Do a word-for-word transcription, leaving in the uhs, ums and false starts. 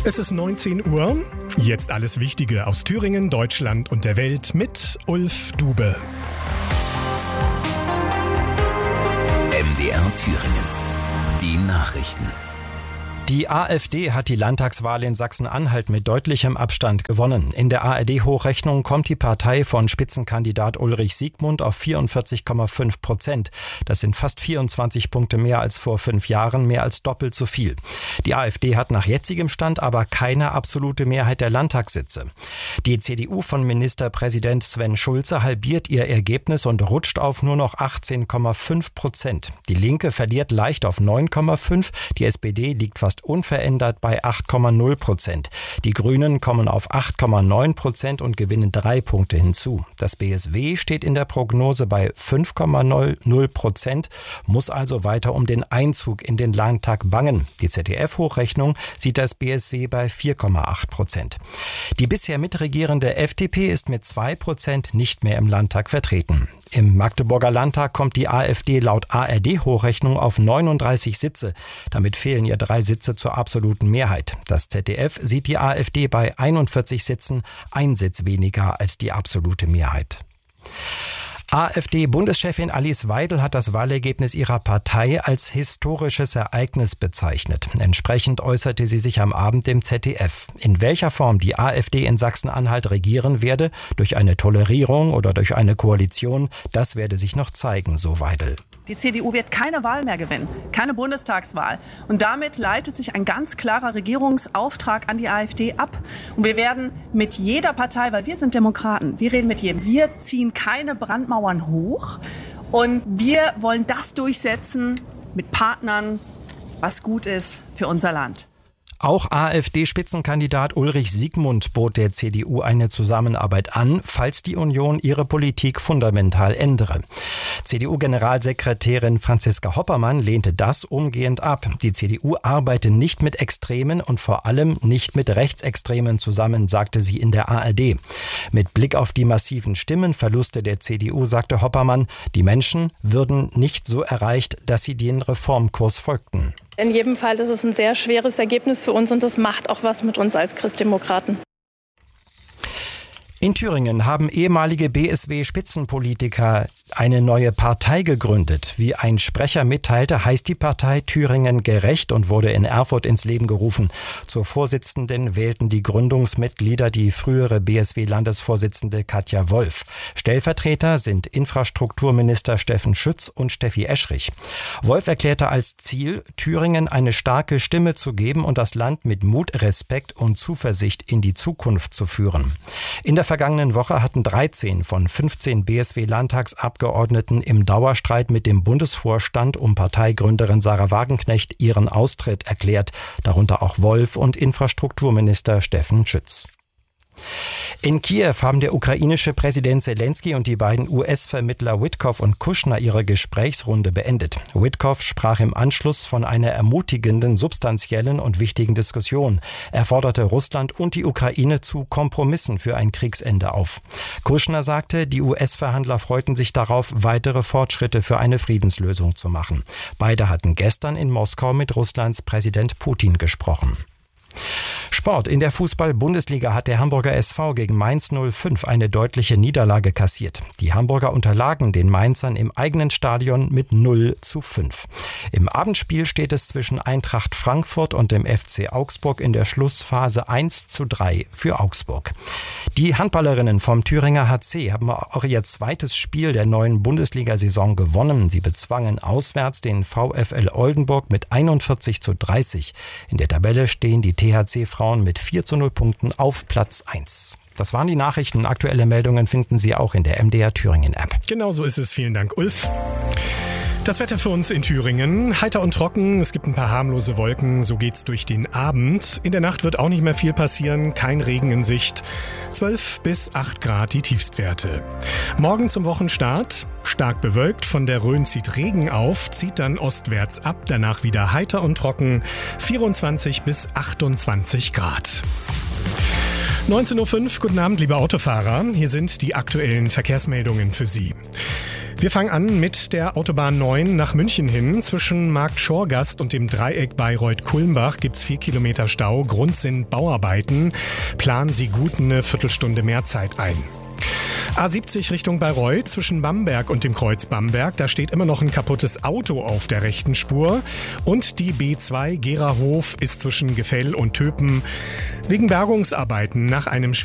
Es ist neunzehn Uhr. Jetzt alles Wichtige aus Thüringen, Deutschland und der Welt mit Ulf Dube. M D R Thüringen. Die Nachrichten. Die AfD hat die Landtagswahl in Sachsen-Anhalt mit deutlichem Abstand gewonnen. In der A R D-Hochrechnung kommt die Partei von Spitzenkandidat Ulrich Siegmund auf vierundvierzig Komma fünf Prozent. Das sind fast vierundzwanzig Punkte mehr als vor fünf Jahren, mehr als doppelt so viel. Die AfD hat nach jetzigem Stand aber keine absolute Mehrheit der Landtagssitze. Die C D U von Ministerpräsident Sven Schulze halbiert ihr Ergebnis und rutscht auf nur noch achtzehn Komma fünf Prozent. Die Linke verliert leicht auf neun Komma fünf, die S P D liegt fast unverändert bei acht Komma null Prozent. Die Grünen kommen auf acht Komma neun Prozent und gewinnen drei Punkte hinzu. Das B S W steht in der Prognose bei fünf Komma null Prozent, muss also weiter um den Einzug in den Landtag bangen. Die Z D F-Hochrechnung sieht das B S W bei vier Komma acht Prozent. Die bisher mitregierende F D P ist mit zwei Prozent nicht mehr im Landtag vertreten. Im Magdeburger Landtag kommt die AfD laut A R D-Hochrechnung auf neununddreißig Sitze. Damit fehlen ihr drei Sitze zur absoluten Mehrheit. Das Z D F sieht die AfD bei einundvierzig Sitzen, ein Sitz weniger als die absolute Mehrheit. AfD-Bundeschefin Alice Weidel hat das Wahlergebnis ihrer Partei als historisches Ereignis bezeichnet. Entsprechend äußerte sie sich am Abend im Z D F. In welcher Form die AfD in Sachsen-Anhalt regieren werde, durch eine Tolerierung oder durch eine Koalition, das werde sich noch zeigen, so Weidel. Die C D U wird keine Wahl mehr gewinnen, keine Bundestagswahl. Und damit leitet sich ein ganz klarer Regierungsauftrag an die AfD ab. Und wir werden mit jeder Partei, weil wir sind Demokraten, wir reden mit jedem, wir ziehen keine Brandmauern hoch. Und wir wollen das durchsetzen mit Partnern, was gut ist für unser Land. Auch AfD-Spitzenkandidat Ulrich Siegmund bot der C D U eine Zusammenarbeit an, falls die Union ihre Politik fundamental ändere. C D U-Generalsekretärin Franziska Hoppermann lehnte das umgehend ab. Die C D U arbeite nicht mit Extremen und vor allem nicht mit Rechtsextremen zusammen, sagte sie in der A R D. Mit Blick auf die massiven Stimmenverluste der C D U sagte Hoppermann, die Menschen würden nicht so erreicht, dass sie den Reformkurs folgten. In jedem Fall ist es ein sehr schweres Ergebnis für uns und das macht auch was mit uns als Christdemokraten. In Thüringen haben ehemalige B S W-Spitzenpolitiker eine neue Partei gegründet. Wie ein Sprecher mitteilte, heißt die Partei Thüringen gerecht und wurde in Erfurt ins Leben gerufen. Zur Vorsitzenden wählten die Gründungsmitglieder die frühere B S W-Landesvorsitzende Katja Wolf. Stellvertreter sind Infrastrukturminister Steffen Schütz und Steffi Eschrich. Wolf erklärte als Ziel, Thüringen eine starke Stimme zu geben und das Land mit Mut, Respekt und Zuversicht in die Zukunft zu führen. In der vergangenen Woche hatten dreizehn von fünfzehn B S W-Landtagsabgeordneten im Dauerstreit mit dem Bundesvorstand um Parteigründerin Sarah Wagenknecht ihren Austritt erklärt, darunter auch Wolf und Infrastrukturminister Steffen Schütz. In Kiew haben der ukrainische Präsident Zelensky und die beiden U S-Vermittler Witkoff und Kushner ihre Gesprächsrunde beendet. Witkoff sprach im Anschluss von einer ermutigenden, substanziellen und wichtigen Diskussion. Er forderte Russland und die Ukraine zu Kompromissen für ein Kriegsende auf. Kushner sagte, die U S-Verhandler freuten sich darauf, weitere Fortschritte für eine Friedenslösung zu machen. Beide hatten gestern in Moskau mit Russlands Präsident Putin gesprochen. Sport. In der Fußball-Bundesliga hat der Hamburger S V gegen Mainz null fünf eine deutliche Niederlage kassiert. Die Hamburger unterlagen den Mainzern im eigenen Stadion mit null zu fünf. Im Abendspiel steht es zwischen Eintracht Frankfurt und dem F C Augsburg in der Schlussphase eins zu drei für Augsburg. Die Handballerinnen vom Thüringer H C haben auch ihr zweites Spiel der neuen Bundesliga-Saison gewonnen. Sie bezwangen auswärts den VfL Oldenburg mit einundvierzig zu dreißig. In der Tabelle stehen die T H C-Frauen mit vier zu null Punkten auf Platz eins. Das waren die Nachrichten. Aktuelle Meldungen finden Sie auch in der M D R Thüringen-App. Genau so ist es. Vielen Dank, Ulf. Das Wetter für uns in Thüringen. Heiter und trocken, es gibt ein paar harmlose Wolken, so geht's durch den Abend. In der Nacht wird auch nicht mehr viel passieren, kein Regen in Sicht. zwölf bis acht Grad die Tiefstwerte. Morgen zum Wochenstart, stark bewölkt, von der Rhön zieht Regen auf, zieht dann ostwärts ab, danach wieder heiter und trocken, vierundzwanzig bis achtundzwanzig Grad. neunzehn Uhr fünf, guten Abend, liebe Autofahrer, hier sind die aktuellen Verkehrsmeldungen für Sie. Wir fangen an mit der Autobahn neun nach München hin. Zwischen Markt Schorgast und dem Dreieck Bayreuth-Kulmbach gibt's vier Kilometer Stau. Grund sind Bauarbeiten. Planen Sie gut eine Viertelstunde mehr Zeit ein. A siebzig Richtung Bayreuth zwischen Bamberg und dem Kreuz Bamberg. Da steht immer noch ein kaputtes Auto auf der rechten Spur. Und die B zwei Gerahof ist zwischen Gefell und Töpen wegen Bergungsarbeiten nach einem